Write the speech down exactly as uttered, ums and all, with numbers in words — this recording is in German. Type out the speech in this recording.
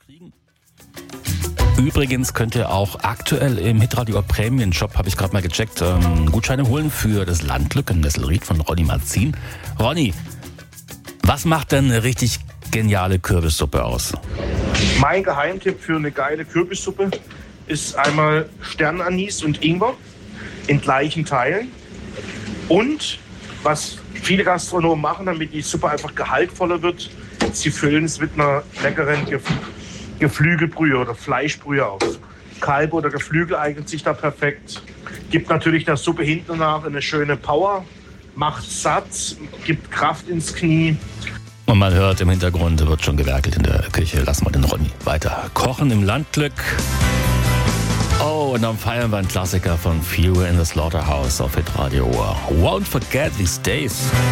kriegen. Übrigens könnt ihr auch aktuell im Hitradio Prämien Shop, habe ich gerade mal gecheckt, ähm, Gutscheine holen für das Landglück in Nesselried von Ronny Marzin. Ronny, was macht denn eine richtig geniale Kürbissuppe aus? Mein Geheimtipp für eine geile Kürbissuppe ist einmal Sternanis und Ingwer in gleichen Teilen. Und was viele Gastronomen machen, damit die Suppe einfach gehaltvoller wird, sie füllen es mit einer leckeren Gef- Geflügelbrühe oder Fleischbrühe aus. Kalb oder Geflügel eignet sich da perfekt. Gibt natürlich der Suppe hinten nach eine schöne Power, macht satt, gibt Kraft ins Knie. Und man hört im Hintergrund, wird schon gewerkelt in der Küche. Lassen wir den Ronny weiter kochen im Landglück. Oh, und dann feiern wir einen Klassiker von Fewer in the Slaughterhouse auf Hitradio. Won't Forget These Days.